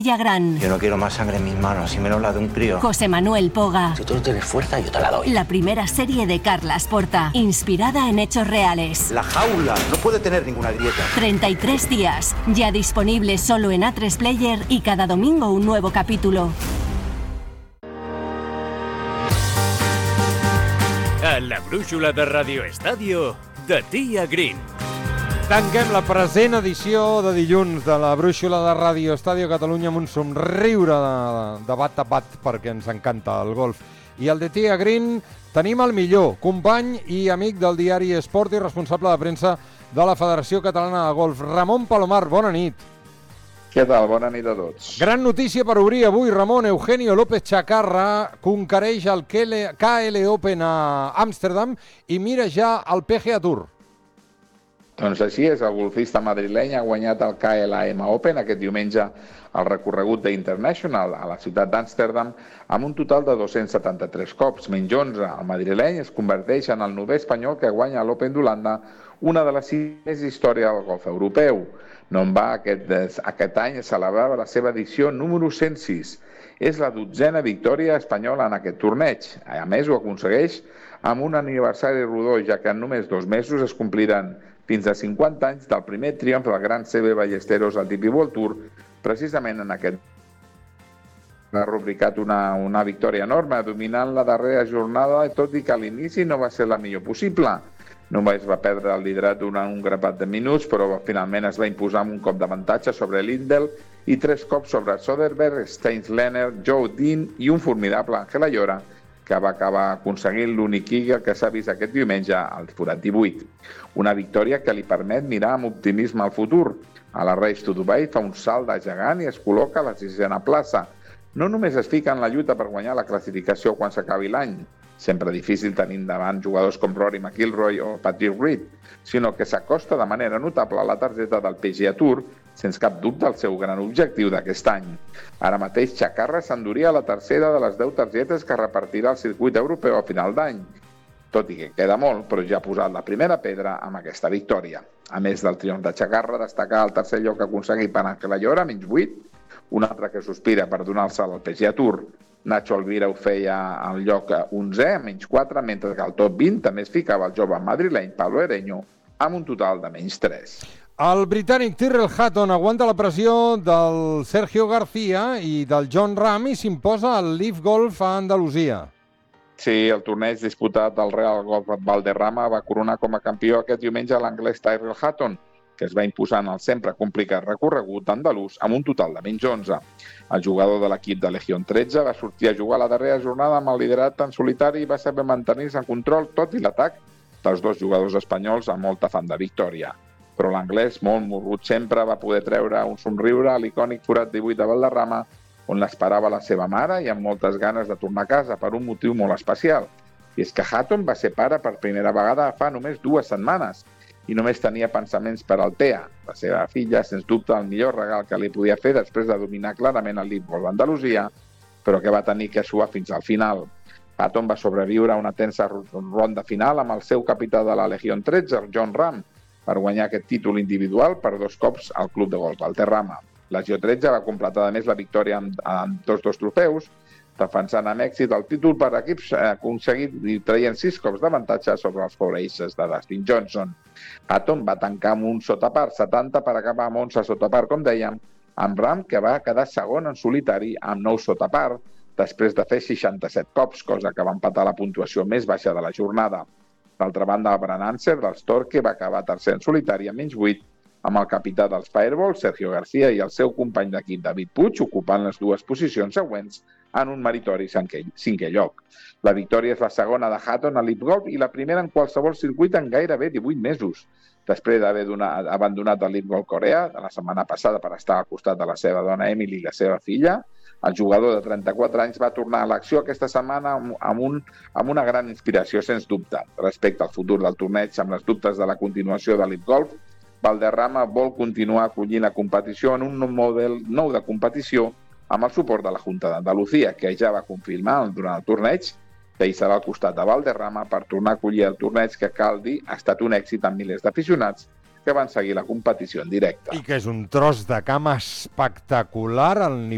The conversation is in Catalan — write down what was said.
Gran. Yo no quiero más sangre en mis manos, y menos la de un crío. José Manuel Poga. Si tú no tienes fuerza, yo te la doy. La primera serie de Carles Porta, inspirada en hechos reales. La jaula no puede tener ninguna grieta. 33 días, ya disponible solo en A3 Player y cada domingo un nuevo capítulo. A la brúixola de Radio Estadio, de Tia Green. Tanquem la present edició de dilluns de la brúixola de Ràdio Estàdio Catalunya amb un somriure de bat a bat, perquè ens encanta el golf. I el de Tia Green tenim el millor, company i amic del diari Esport i responsable de premsa de la Federació Catalana de Golf. Ramon Palomar, bona nit. Què tal? Bona nit a tots. Gran notícia per obrir avui, Ramon. Eugenio López Chacarra conquereix el KL Open a Amsterdam i mira ja el PGA Tour. Doncs així és, el golfista madrileny ha guanyat el KLM Open aquest diumenge al recorregut d'International a la ciutat d'Amsterdam amb un total de 273 cops, menys 11. El madrileny es converteix en el 9è espanyol que guanya l'Open d'Holanda, una de les 6 més història del golf europeu. No en va, aquest any celebrava la seva edició número 106. És la 12a victòria espanyola en aquest torneig. A més, ho aconsegueix amb un aniversari rodó, ja que en només 2 mesos es compliran fins a 50 anys del primer triomf del gran CB Ballesteros al DP World Tour, precisament en aquest ha rubricat una victòria enorme, dominant la darrera jornada, tot i que a l'inici no va ser la millor possible. Només va perdre el liderat durant un grapat de minuts, però finalment es va imposar amb un cop d'avantatge sobre Lindell i 3 cops sobre Soderberg, Steins Lenner, Joe Dean i un formidable Ángel Ayora, que va acabar aconseguint l'únic eagle que s'ha vist aquest diumenge al forat 18. Una victòria que li permet mirar amb optimisme al futur. A la Race to Dubai fa un salt de gegant i es col·loca a la 6a plaça. No només es fica en la lluita per guanyar la classificació quan s'acabi l'any, sempre difícil tenint davant jugadors com Rory McIlroy o Patrick Reed, sinó que s'acosta de manera notable a la targeta del PGA Tour, sense cap dubte el seu gran objectiu d'aquest any. Ara mateix Chacarra s'enduria la tercera de les 10 targetes que repartirà el circuit europeu a final d'any, tot i que queda molt, però ja ha posat la primera pedra amb aquesta victòria. A més del triomf de Chacarra, destacar el tercer lloc aconseguit per Ángel Ayora, menys 8, un altre que sospira per donar-se al PGA Tour. Nacho Elvira ho feia al lloc 11, menys 4, mentre que al top 20 també es ficava el jove madrileny Pablo Ereño amb un total de menys 3. El britànic Tyrrell Hatton aguanta la pressió del Sergio García i del Jon Rahm i s'imposa al Leaf Golf a Andalusia. Sí, el torneig disputat al Real Golf Valderrama va coronar com a campió aquest diumenge l'anglès Tyrrell Hatton, que es va imposar en el sempre complicat recorregut andalús amb un total de menys 11. El jugador de l'equip de Legión 13 va sortir a jugar la darrera jornada amb el liderat en solitari i va saber mantenir-se en control tot i l'atac dels 2 jugadors espanyols amb molta fam de victòria. Però l'anglès, molt morrut sempre, va poder treure un somriure a l'icònic forat 18 de Valderrama, on l'esperava la seva mare i amb moltes ganes de tornar a casa per un motiu molt especial. I és que Hatton va ser pare per primera vegada fa només 2 setmanes i només tenia pensaments per al Tea, la seva filla, sens dubte el millor regal que li podia fer després de dominar clarament el Leaf Golf d'Andalusia, però que va tenir que suar fins al final. Hatton va sobreviure a una tensa ronda final amb el seu capità de la Legión 13, el Jon Rahm, per guanyar aquest títol individual per 2 cops al Club de Golf Valderrama. La Legió 13 va completar a més la victòria amb tots 2 trofeus, defensant amb èxit el títol per equips aconseguit i traient 6 cops d'avantatge sobre els Four Aces de Dustin Johnson. Hatton va tancar amb un sotapar 70 per acabar amb 11 sotapar, com dèiem, amb Rahm, que va quedar segon en solitari amb 9 sotapar, després de fer 67 cops, cosa que va empatar la puntuació més baixa de la jornada. D'altra banda, el Bran Anser dels Torque va acabar tercer en solitari amb menys 8, amb el capità dels Fireball, Sergio García, i el seu company d'equip, David Puig, ocupant les 2 posicions següents en un meritori 5è lloc. La victòria és la segona de Hatton a Leaf Golf i la primera en qualsevol circuit en gairebé 18 mesos. Després d'haver abandonat el Leaf Golf Corea la setmana passada per estar al costat de la seva dona Emily i la seva filla, el jugador de 34 anys va tornar a l'acció aquesta setmana amb una gran inspiració, sens dubte. Respecte al futur del torneig, amb les dubtes de la continuació de Leaf Golf, Valderrama vol continuar acollint la competició en un model nou de competició amb el suport de la Junta d'Andalucía, que ja va confirmar durant el torneig que hi serà al costat de Valderrama per tornar a acollir el torneig que, cal dir, ha estat un èxit amb milers d'aficionats que van seguir la competició en directe. I que és un tros de camp espectacular al nivell